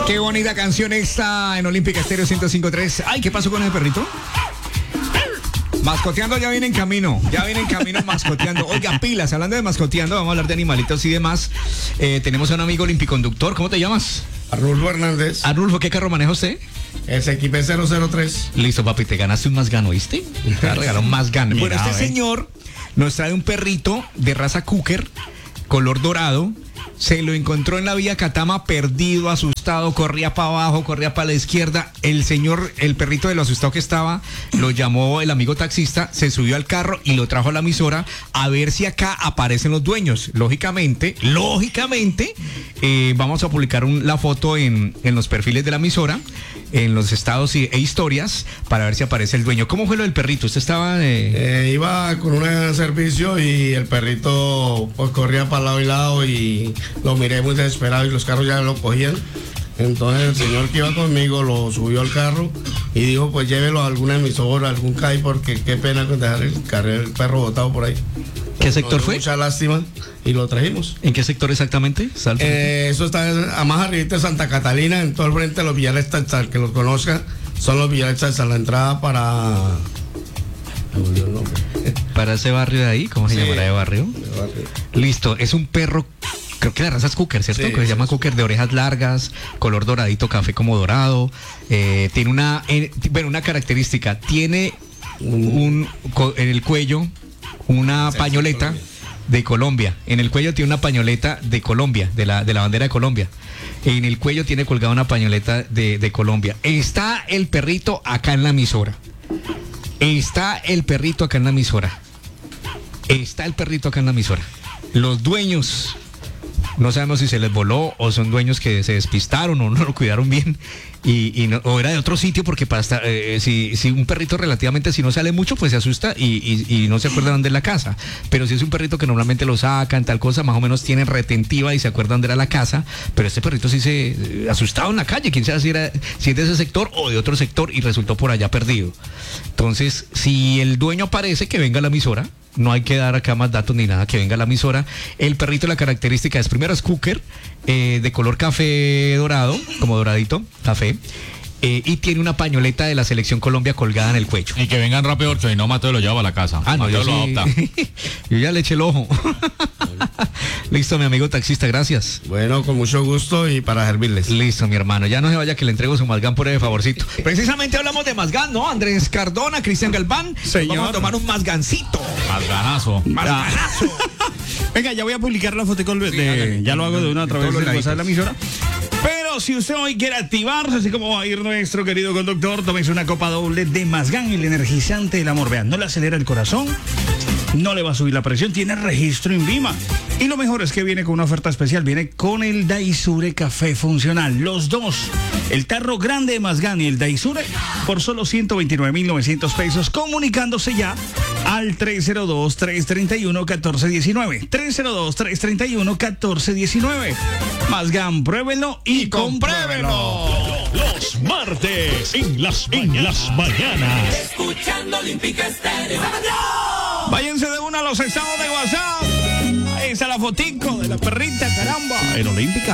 Qué bonita canción esta en Olímpica Estéreo 105.3. Ay, ¿qué pasó con el perrito? Mascoteando ya viene en camino mascoteando. Oiga, pilas, hablando de mascoteando, vamos a hablar de animalitos y demás. Tenemos a un amigo olimpiconductor, ¿cómo te llamas? Arnulfo Hernández. Arnulfo, ¿qué carro maneja usted? El equipo 003. Listo, papi, te ganaste un Mazgano, ¿viste? Te regaló un Mazgano. Bueno, este señor nos trae un perrito de raza Cocker, color dorado. Se lo encontró en la vía Catama perdido, asustado, corría para abajo, corría para la izquierda. El perrito de lo asustado que estaba, lo llamó el amigo taxista, se subió al carro y lo trajo a la emisora a ver si acá aparecen los dueños. Lógicamente, vamos a publicar la foto en los perfiles de la emisora, en los estados e historias, para ver si aparece el dueño. ¿Cómo fue lo del perrito? ¿Usted estaba...? Iba con un servicio y el perrito pues corría para lado y lado y lo miré muy desesperado y los carros ya lo cogían. Entonces el señor que iba conmigo lo subió al carro y dijo, pues llévelo a alguna emisora, algún CAI, porque qué pena con dejar el perro botado por ahí. ¿Qué sector fue? Mucha lástima y lo trajimos. ¿En qué sector exactamente? Eso está a más arriba de Santa Catalina, en todo el frente de los Villares Talzal. Que los conozca, son los Villares Talzal, la entrada para... Para ese barrio de ahí, ¿cómo se llamará de barrio? Listo, es un perro, creo que la raza es Cocker, ¿cierto? Sí, que se llama Cocker, de orejas largas, color doradito, café como dorado. Tiene una característica, tiene en el cuello una pañoleta de Colombia. En el cuello tiene una pañoleta de Colombia, de la bandera de Colombia. En el cuello tiene colgada una pañoleta de Colombia. Está el perrito acá en la emisora. Los dueños, no sabemos si se les voló o son dueños que se despistaron o no lo cuidaron bien o era de otro sitio, porque para estar, si un perrito relativamente, si no sale mucho, pues se asusta y no se acuerda dónde es la casa. Pero si es un perrito que normalmente lo sacan, tal cosa, más o menos tienen retentiva y se acuerdan dónde era la casa. Pero este perrito sí se asustado en la calle, quién sabe si es de ese sector o de otro sector y resultó por allá perdido. Entonces, si el dueño aparece, que venga a la emisora. No hay que dar acá más datos ni nada, que venga a la emisora. El perrito, la característica es, primero es Cocker, de color café dorado, como doradito, café. Y tiene una pañoleta de la Selección Colombia colgada en el cuello. Y que vengan rápido, porque si no, Mateo lo lleva a la casa. No, Mateo yo lo adopta. Yo ya le eché el ojo. Listo, mi amigo taxista, gracias. Bueno, con mucho gusto y para servirles. Listo, mi hermano, ya no se vaya que le entrego su Mazgán por ese favorcito. Precisamente hablamos de Mazgán, ¿no? Andrés Cardona, Cristian Galván. Señor. Vamos a tomar un Mazgancito. Mazganazo. Mazganazo. Venga, ya voy a publicar la foto ya lo hago de una a través del WhatsApp de la emisora. Pero si usted hoy quiere activarse, así como va a ir nuestro querido conductor, tómese una copa doble de Mazgán, el energizante del amor. Vean, no le acelera el corazón, no le va a subir la presión, tiene registro INVIMA. Y lo mejor es que viene con una oferta especial, viene con el Daisure Café Funcional. Los dos, el tarro grande de Mazgán y el Daisure, por solo 129.900 pesos, comunicándose ya al 302-331-1419. 302-331-1419. Mazgán, pruébenlo y compruébenlo. Los martes en las mañanas. Escuchando Olímpica Estéreo. Váyanse de una a los estados de WhatsApp. Ahí está la fotico de la perrita, caramba. En Olímpica.